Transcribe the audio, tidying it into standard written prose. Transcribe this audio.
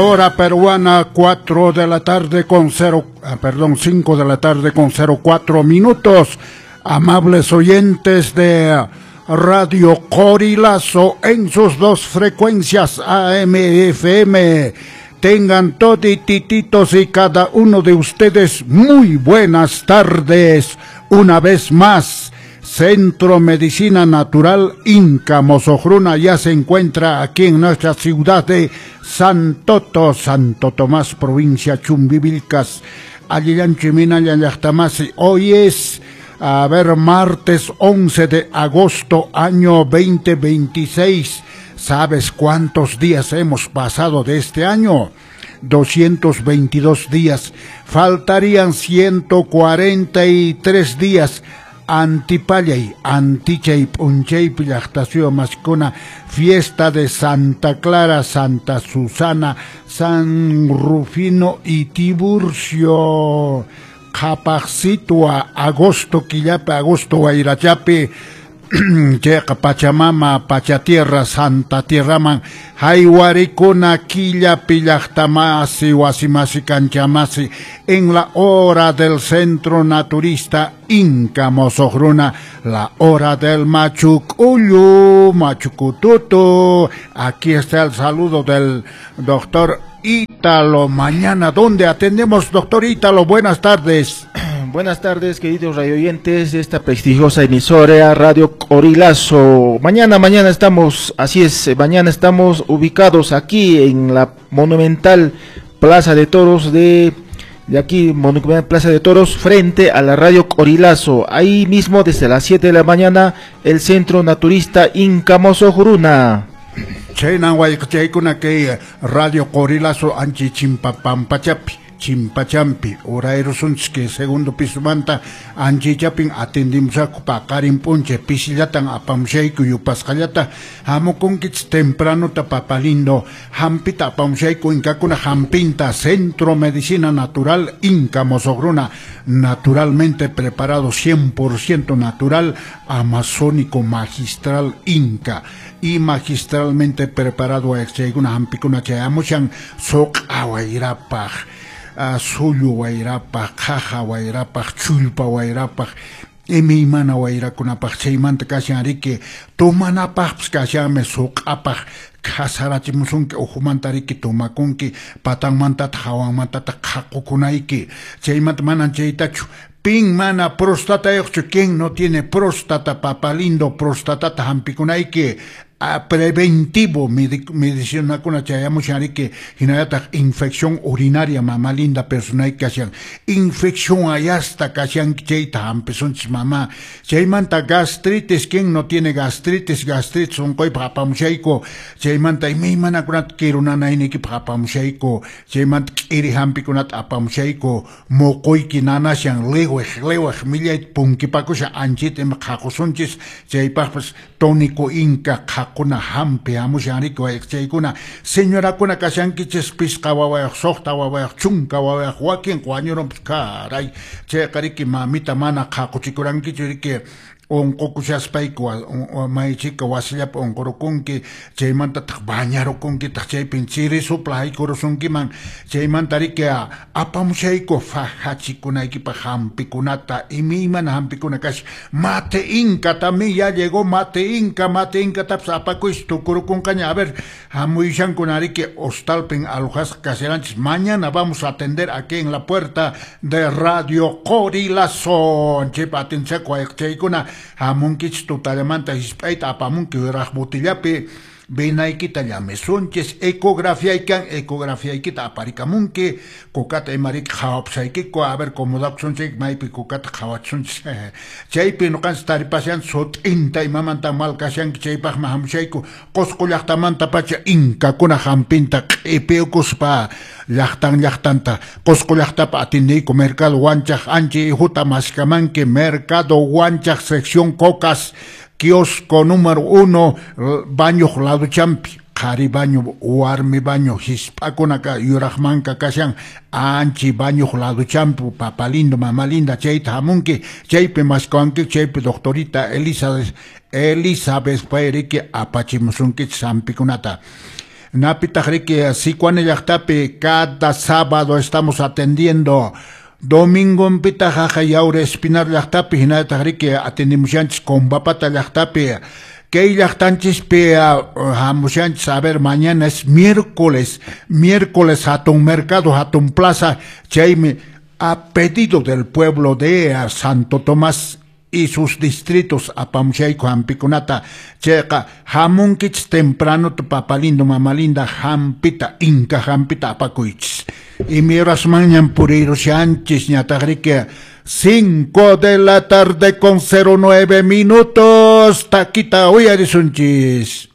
Hora peruana, 4 de la tarde con 5 de la tarde con 04 minutos. Amables oyentes de Radio Corilazo en sus dos frecuencias AM y FM. Tengan todititos y cada uno de ustedes muy buenas tardes. Una vez más, Centro Medicina Natural Inca Mozojruna ya se encuentra aquí en nuestra ciudad de Santo Tomás, provincia Chumbivilcas. Hoy es, martes 11 de agosto, año 2026. ¿Sabes cuántos días hemos pasado de este año? 222 días. Faltarían 143 días. Antipallay, Antichay, Punchay, Pilachtación Mascona, fiesta de Santa Clara, Santa Susana, San Rufino y Tiburcio. Capacitúa, agosto, Quillape, agosto, Guairachape, Checa, Pachamama, Pachatierra, Santa Tierraman, Jaiwaricuna, Quilla, Pilachtamasi, Guasimasi, Canchamasi, en la hora del Centro Naturista Inca Mozojruna, la hora del Machucuyu, Machucututu. Aquí está el saludo del doctor Ítalo. Mañana, ¿dónde atendemos, doctor Ítalo? Buenas tardes. Buenas tardes, queridos radioyentes de esta prestigiosa emisora Radio Corilazo. Mañana estamos, así es, mañana estamos ubicados aquí en la monumental Plaza de Toros de aquí, monumental Plaza de Toros, frente a la Radio Corilazo. Ahí mismo, desde las 7 de la mañana, el Centro Naturista Inca Mozojruna. Radio Corilazo anchi chimpapampachapi. Chimpachampi, que segundo piso manta, anchi chapin atendimos a Karim Ponche, pisillatan a Pamsheiku y Upascallata, Hamo Conquits temprano tapapalindo, Hampita Pamsheiku Incacuna Hampinta, Centro Medicina Natural Inca Mozojruna, naturalmente preparado, 100% natural, amazónico magistral Inca, y magistralmente preparado a Exeguna Hampicuna Chayamushan, Sok Awairapaj. Sulu wairapaj, caja wairapaj, chulpa wairapaj, emimana wairakunapaj, chaymanta kashanriki, tumanapaj, kashame suqapaj, kasarachimusunki, ujumantariki, tumakunki, patanmantata, hawanmantata, kakukunayki, chaymanta manan chaytachu. Pin mana prostata yoxchu, quien no tiene próstata, papalindo, prostatata, hampikunayki, preventivo medicina kuna chayamos que hinayata infección urinaria mamá linda persona que hacían infección ayasta que hacían cheita empezó mamá chaymanta gastritis, quien no tiene gastritis son koi papamushaico chaymanta y mi mana kunat kiruna naini ki papamushaico chaymanta iri hampi kunat apamushaico mokoi ki nanashan lewech millet punki pakusha anchit em kakosonchis chaypas tónico inca kuna hampi amushani ko ekcheikuna señora kuna kashankiches pisqa wawa sohta wawa chunka wawa joaquín cuañoron caray che kariki mamita mana qaquchikuranki churike on kokushaspaiko o maichika waslap on korokunki chaymanta bañaro kunki chay pinchiri suplay korosunki man chaymanta rike apamushaiko fahachikunayki pa hampikunata imiman hampikunakas mate inca también ya llegó mate inca taps apakuisto korokunkaña a ver hamuishan kunarike hostalpen alojas caseranchis. Mañana vamos a atender aquí en la puerta de Radio Corilazo chepa atención kwaikuna Hamunkich tutalemanta hispaita apamunki rajbutillapi benaikita llamesunches ecografía ikita aparikamunki kokata emarik jawapsaykiko a ver cómo daxunchik maypi kokata jawachunchis chaypi noqanchis taripasyan sot'inta imamanta malkasyanki chaypaq mahamshayku qusqu llaqtamanta pacha inkakuna hampinta q'ipiyukuspa llaqtanta qusqu llaqtapa atindiyku mercado wanchaq anchi ihuta maskamanki mercado wanchaq sección Cocas, kiosco número 1, baño lado champi, Qari baño, warmi baño, hispakunaka, yurajmanka kashan, anchi baño lado champi, papalindo, mamalinda, chayta hamunki, chaype maskanki, chaype doctorita Elizabeth Pairiki, apachimusunki, sampikunata. Napitajrique, así cuando llaktapi, cada sábado estamos atendiendo. Domingo en pita jaja yaure espinar llaktapi, hinatajrique atendimos yanchis con papata llaktapi. Que llaktanchis pe hamusyanchis, a ver, mañana es miércoles hatun mercado, hatun plaza, chaime a pedido del pueblo de Santo Tomás y sus distritos a Pamuchaico, Hampiconata, Checa, Hamunkich temprano, papalindo, mamalinda, Hampita, Inca, Hampita, Apacuich. Y miras mañana puriro Sánchez, ñatagrique, 5 de la tarde con 09 minutos, taquita, hoy arisunchis.